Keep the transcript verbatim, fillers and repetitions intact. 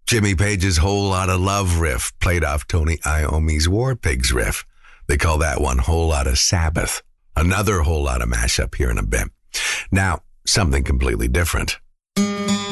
Jimmy Page's Whole Lotta Love riff played off Tony Iommi's War Pigs riff. They call that one Whole Lotta Sabbath. Another Whole Lotta mashup here in a bit. Now, something completely different.